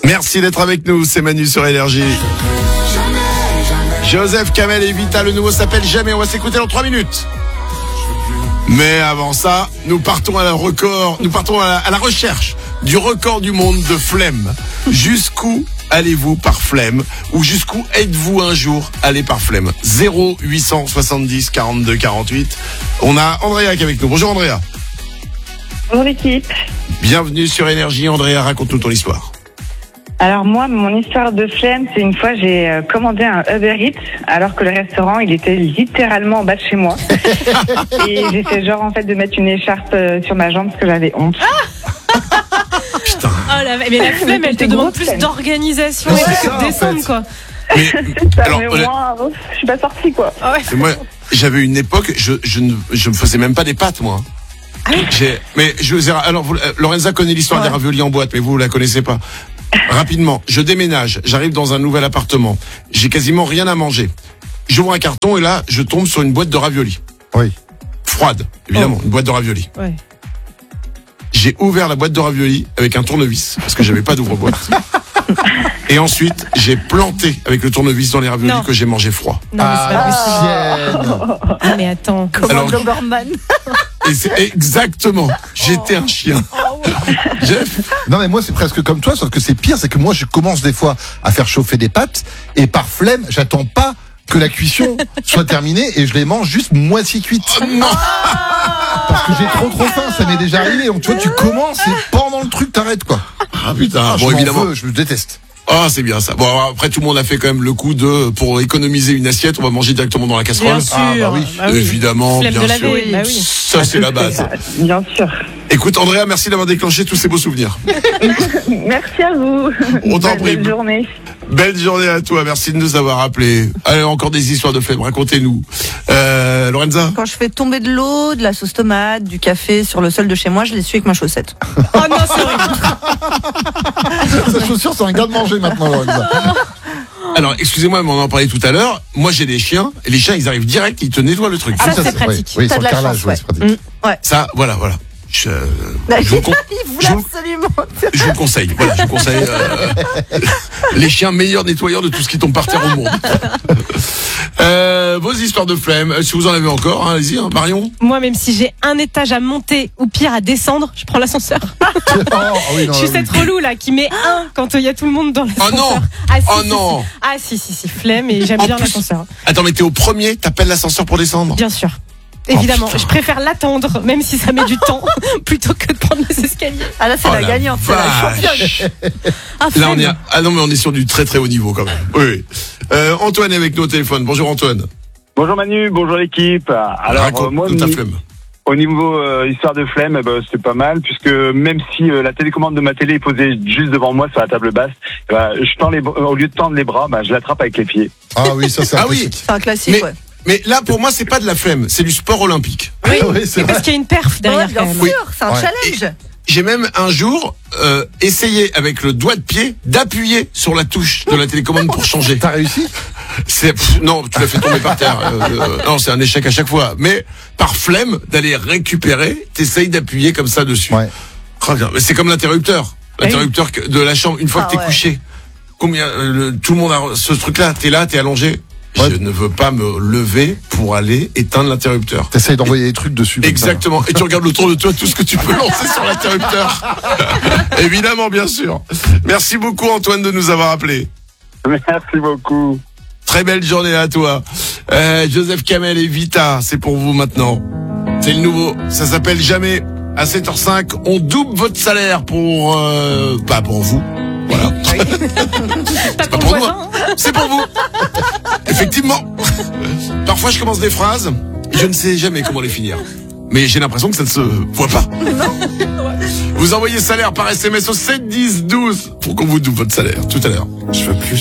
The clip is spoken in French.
Merci d'être avec nous, c'est Manu sur Énergie. Joseph Kamel et Vita, le nouveau s'appelle Jamais. On va s'écouter dans 3 minutes. Mais avant ça, nous partons à la recherche du record du monde de flemme. Jusqu'où allez-vous par flemme? Ou jusqu'où êtes-vous un jour allé par flemme? 0870 42 48. On a Andrea qui est avec nous. Bonjour Andrea. Bonjour l'équipe. Bienvenue sur Énergie. Andrea, raconte-nous ton histoire. Alors moi, mon histoire de flemme, c'est une fois j'ai commandé un Uber Eats alors que le restaurant, il était littéralement en bas de chez moi. Et j'ai fait genre en fait de mettre une écharpe sur ma jambe parce que j'avais honte. Putain. Oh mais la flemme, elle te demande plus d'organisation et que de descendre, quoi. Mais, C'est ça, alors, mais au moins, je suis pas sortie, quoi. Ah ouais. moi, j'avais une époque, je me faisais même pas des pâtes, moi. Ah oui. Alors, Lorenza connaît l'histoire des raviolis en boîte, mais vous la connaissez pas. Rapidement, je déménage, j'arrive dans un nouvel appartement, j'ai quasiment rien à manger. J'ouvre un carton et là, je tombe sur une boîte de raviolis. Oui. Froide, évidemment, une boîte de raviolis. Ouais. J'ai ouvert la boîte de raviolis avec un tournevis, parce que j'avais pas d'ouvre-boîte. Et ensuite, j'ai planté avec le tournevis dans les raviolis que j'ai mangé froid. Non, mais c'est pas possible. Ah, mais attends. Alors, Doberman. et c'est exactement, j'étais un chien. Jeff, Non mais moi c'est presque comme toi, sauf que c'est pire, c'est que moi je commence des fois à faire chauffer des pâtes et par flemme, j'attends pas que la cuisson soit terminée et je les mange juste moitié cuites. oh non, Parce que j'ai trop faim, ça m'est déjà arrivé. Donc tu vois, tu commences et pendant le truc t'arrêtes quoi. ah putain, Je bon m'en évidemment. veux, je le déteste. Ah, c'est bien ça. Bon, alors, après, tout le monde a fait quand même le coup pour économiser une assiette, on va manger directement dans la casserole. Bien sûr. Ah, bah oui. Évidemment, Flemme bien de sûr. laver, bah oui. Ça, c'est la base. Bien sûr. Écoute, Andrea, merci d'avoir déclenché tous ces beaux souvenirs. Merci à vous. On t'en prie. Belle journée. Belle journée à toi, merci de nous avoir appelés. Allez, encore des histoires de flemme, racontez-nous. Lorenza? Quand je fais tomber de l'eau, de la sauce tomate, du café sur le sol de chez moi, je l'essuie avec ma chaussette. Oh non, c'est horrible. Sa chaussure c'est un garde-manger maintenant, Lorenza. Alors, excusez-moi, mais on en parlait tout à l'heure. Moi, j'ai des chiens, et les chiens, ils arrivent direct, ils te nettoient le truc. Ah, ça, c'est pratique. Oui, T'as sur de le la carrelage, chance, ouais, ouais. c'est pratique. Ça, voilà. Je vous con- Il voulait je vous- absolument. je vous conseille. Voilà, je vous conseille les chiens meilleurs nettoyeurs de tout ce qui tombe par terre au monde. Vos histoires de flemme, si vous en avez encore, hein, allez-y, hein, Marion. Moi, même si j'ai un étage à monter ou pire à descendre, je prends l'ascenseur. Oh, oui, non, Je suis oui. cette relou là qui met un quand il y a tout le monde dans l'ascenseur. Oh non. Ah, si, Oh si, non. si. Ah si, flemme et j'aime En bien plus- l'ascenseur. Attends, mais t'es au premier, t'appelles l'ascenseur pour descendre. Bien sûr. Évidemment, putain. je préfère l'attendre, même si ça met du temps, plutôt que de prendre les escaliers. Ah là, c'est Oh la la gagnante, c'est la vache. championne. Ah, Là, on flemme. est non, mais on est sur du très très haut niveau quand même. Oui. Antoine est avec nous au téléphone. Bonjour Antoine. Bonjour Manu, bonjour l'équipe. Alors Raconte-nous ta flemme. au niveau histoire de flemme, c'était pas mal puisque même si la télécommande de ma télé est posée juste devant moi sur la table basse, je tends au lieu de tendre les bras, je l'attrape avec les pieds. Ah oui, ça c'est un Ah oui. classique. C'est un classique, ouais. Mais là, pour moi, c'est pas de la flemme, c'est du sport olympique. Oui, Oui, c'est et parce vrai. qu'il y a une perf derrière. Ouais, bien quand même. sûr, c'est un Ouais. challenge. J'ai même un jour essayé avec le doigt de pied d'appuyer sur la touche de la télécommande pour changer. T'as réussi? Non, tu l'as fait tomber par terre. Non, c'est un échec à chaque fois. Mais par flemme d'aller récupérer, t'essayes d'appuyer comme ça dessus. Ouais. Oh, mais c'est comme l'interrupteur. L'interrupteur de la chambre, une fois que t'es ouais. couché. Combien tout le monde a ce truc-là. T'es là, t'es allongé. Ouais. Je ne veux pas me lever pour aller éteindre l'interrupteur. T'essayes d'envoyer des trucs dessus. comme ça. Exactement. Et tu regardes autour de toi tout ce que tu peux lancer sur l'interrupteur. Évidemment, bien sûr. Merci beaucoup Antoine de nous avoir appelés. Merci beaucoup. Très belle journée à toi. Joseph Kamel et Vita, c'est pour vous maintenant. C'est le nouveau. Ça s'appelle Jamais. À 7h05, on double votre salaire pour vous. Voilà. Pas Pas pour le pour nous, voisin. hein. C'est pour vous. Effectivement. Parfois, je commence des phrases, je ne sais jamais comment les finir. Mais j'ai l'impression que ça ne se voit pas. Vous envoyez salaire par SMS au 7 10 12 pour qu'on vous double votre salaire tout à l'heure. Je veux plus.